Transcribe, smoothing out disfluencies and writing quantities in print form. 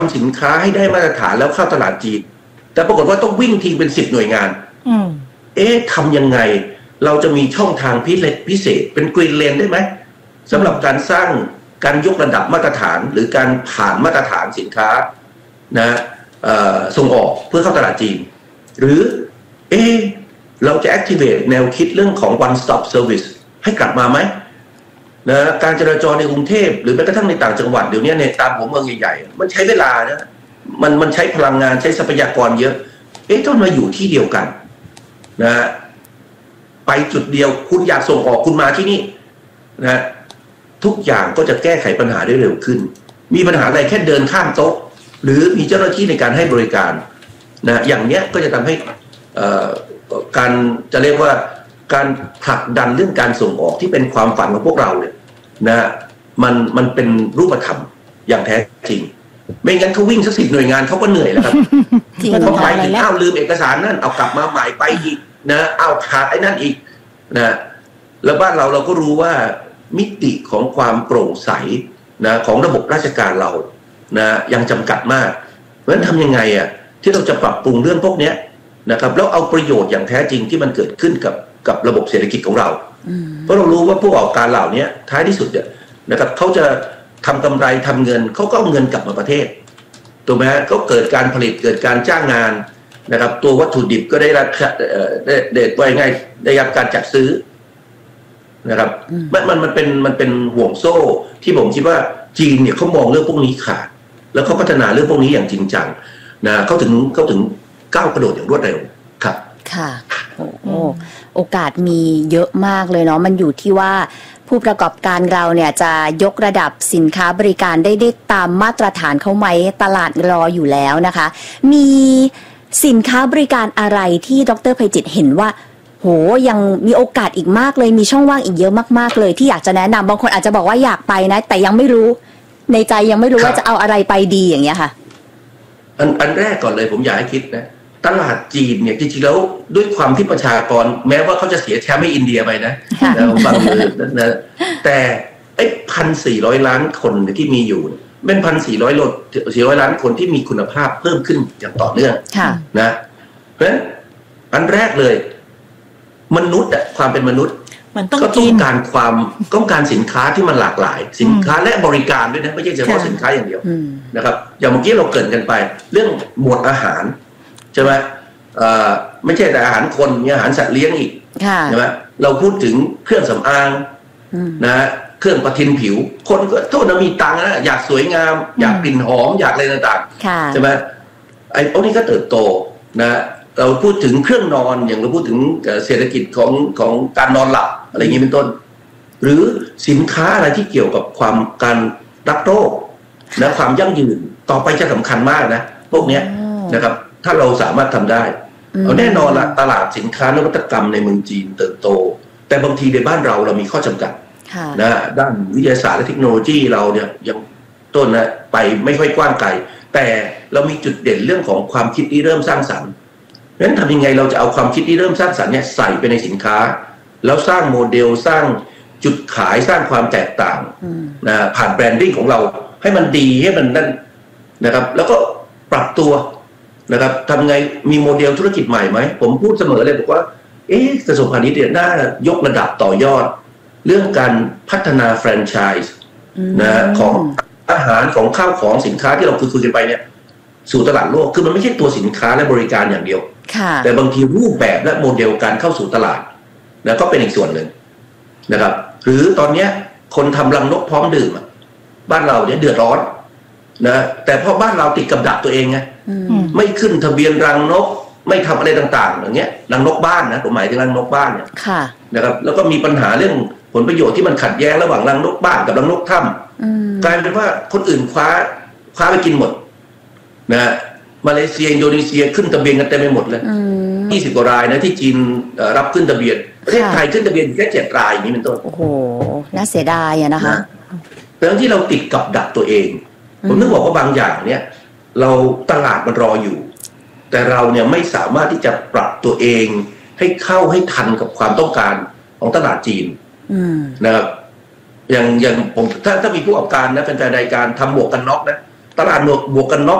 ำสินค้าให้ได้มาตรฐานแล้วเข้าตลาดจีนแต่ปรากฏว่าต้องวิ่งทีเป็น10 หน่วยงานทำยังไงเราจะมีช่องทางพิเศษเป็นกรีนเลนได้ไหมสำหรับการสร้างการยกระดับมาตรฐานหรือการผ่านมาตรฐานสินค้านะส่งออกเพื่อเข้าตลาดจีนหรือเราจะ activate แนวคิดเรื่องของ one stop service ให้กลับมาไหมนะการจราจรในกรุงเทพหรือแม้กระทั่งในต่างจังหวัดเดี๋ยวนี้ในตามหัวเมืองใหญ่ๆมันใช้เวลานะมันใช้พลังงานใช้ทรัพยากรเยอะต้องมาอยู่ที่เดียวกันนะไปจุดเดียวคุณอยากส่งออกคุณมาที่นี่นะทุกอย่างก็จะแก้ไขปัญหาได้เร็วขึ้นมีปัญหาอะไรแค่เดินข้ามโต๊ะหรือมีเจ้าหน้าที่ในการให้บริการนะอย่างเนี้ยก็จะทำให้การจะเรียกว่าการผลักดันเรื่องการส่งออกที่เป็นความฝันของพวกเราเนี่ยนะมันเป็นรูปธรรมอย่างแท้จริงไม่งั้นเขาวิ่งสัก10 หน่วยงานเขาก็เหนื่อยแล้วครับเขาไปถึงลืมเอกสารนั่นเอากลับมาใหม่ไปอีกนะขาดไอ้นั่นอีกนะแล้วบ้านเราก็รู้ว่ามิติของความโปร่งใสนะของระบบราชการเรานะยังจำกัดมากเพราะฉะนั้นทำยังไงที่เราจะปรับปรุงเรื่องพวกนี้นะครับแล้วเอาประโยชน์อย่างแท้จริงที่มันเกิดขึ้นกับระบบเศรษฐกิจของเราเพราะเรารู้ว่าผู้ประกอบการเหล่านี้ท้ายที่สุดเนี่ยนะครับเขาจะทำกำไรทำเงินเขาก็เอาเงินกลับมาประเทศถูกไหมฮะก็เกิดการผลิตเกิดการจ้างงานนะครับตัววัตถุดิบก็ได้รับได้รับการจัดซื้อนะครับมันเป็นห่วงโซ่ที่ผมคิดว่าจีนเนี่ยเขามองเรื่องพวกนี้ขาดแล้วเขาพัฒนาเรื่องพวกนี้อย่างจริงจังนะเขาถึงก้าวกระโดดอย่างรวดเร็วครับค่ะโอกาสมีเยอะมากเลยเนาะมันอยู่ที่ว่าผู้ประกอบการเราเนี่ยจะยกระดับสินค้าบริการได้ตามมาตรฐานเขาไหมตลาดรออยู่แล้วนะคะมีสินค้าบริการอะไรที่ดร.ไพจิตรเห็นว่าโหยังมีโอกาสอีกมากเลยมีช่องว่างอีกเยอะมากๆเลยที่อยากจะแนะนำบางคนอาจจะบอกว่าอยากไปนะแต่ยังไม่รู้ในใจยังไม่รู้ว่าจะเอาอะไรไปดีอย่างเงี้ยค่ะอันแรกก่อนเลยผมอยากให้คิดนะตลาดจีนเนี่ยจริงๆแล้วด้วยความที่ประชากรแม้ว่าเขาจะเสียแชมป์ให้อินเดียไปนะฟังนะแต่1,400 ล้านคนที่มีอยู่เป็น1,400 ล้านคนที่มีคุณภาพเพิ่มขึ้นอย่างต่อเนื่องนะเพราะฉะนั้นอันแรกเลยมนุษย์ความเป็นมนุษย์ก็ต้องการสินค้าที่มันหลากหลายสินค้าและบริการด้วยนะไม่ใช่เฉพาะสินค้าอย่างเดียวนะครับอย่างเมื่อกี้เราเกริ่นกันไปเรื่องหมวดอาหารใช่ไหมไม่ใช่แต่อาหารคนมีอาหารสัตว์เลี้ยงอีกใช่ไหมเราพูดถึงเครื่องสำอางนะเครื่องประทินผิวคนก็โทษนะมีตังค์นะอยากสวยงามอยากกลิ่นหอมอยากอะไรต่างๆใช่ไหมไอ้พวกนี้ก็เติบโตนะเราพูดถึงเครื่องนอนอย่างเราพูดถึงเศรษฐกิจของการนอนหลับอะไรอย่างนี้เป็นต้นหรือสินค้าอะไรที่เกี่ยวกับการรักโรคและความยั่งยืนต่อไปจะสำคัญมากนะพวกนี้นะครับถ้าเราสามารถทำได้เอาแน่นอนละตลาดสินค้านวัตกรรมในเมืองจีนเติบโตแต่บางทีในบ้านเรามีข้อจำกัดนะด้านวิทยาศาสตร์และเทคโนโลยีเราเนี่ยยังต้นนะไปไม่ค่อยกว้างไกลแต่เรามีจุดเด่นเรื่องของความคิดที่เริ่มสร้างสรรค์นั้นทำยังไงเราจะเอาความคิดที่เริ่มสร้างสรรค์เนี่ยใส่ไปในสินค้าแล้วสร้างโมเดลสร้างจุดขายสร้างความแตกต่างนะผ่านแบรนดิ้งของเราให้มันดีให้มันนั่นนะครับแล้วก็ปรับตัวนะครับทำไงมีโมเดลธุรกิจใหม่ไหมผมพูดเสมอเลยบอกว่ากระทรวงพาณิชย์เนี่ยน่ายกระดับต่อยอดเรื่องการพัฒนาแฟรนไชส์นะของอาหารของข้าวของสินค้าที่เราคุยกันไปเนี่ยสู่ตลาดโลกคือมันไม่ใช่ตัวสินค้าและบริการอย่างเดียวแต่บางทีรูปแบบและโมเดลการเข้าสู่ตลาดนะก็เป็นอีกส่วนหนึ่งนะครับหรือตอนนี้คนทำรังนกพร้อมดื่มบ้านเราเนี่ยเดือดร้อนนะแต่พอบ้านเราติดกับดักตัวเองไงไม่ขึ้นทะเบียนรังนกไม่ทำอะไรต่างๆอย่างเงี้ยรังนกบ้านนะผมหมายถึงรังนกบ้านเนี่ยนะครับแล้วก็มีปัญหาเรื่องผลประโยชน์ที่มันขัดแย้งระหว่างรังนกบ้านกับรังนกถ้ำกลายเป็นว่าคนอื่นคว้าไปกินหมดนะมาเลเซียอินโดนีเซียขึ้นทะเบียนกันเต็มไปหมดเลย20 กว่ารายนะที่จีนรับขึ้นทะเบียนประเทศไทยขึ้นทะเบียนแค่7 รายอย่างนี้เป็นต้นโอ้โหน่าเสียดายนะคะแต่ที่เราติดกับดักตัวเองผมนึกบอกว่าบางอย่างเนี่ยเราตลาดมันรออยู่แต่เราเนี่ยไม่สามารถที่จะปรับตัวเองให้เข้าให้ทันกับความต้องการของตลาดจีนนะครับอย่างผมถ้ามีผู้ประกอบการนะเป็นรายการทำหมวกกันน็อกนะตลาดหมวกกันน็อก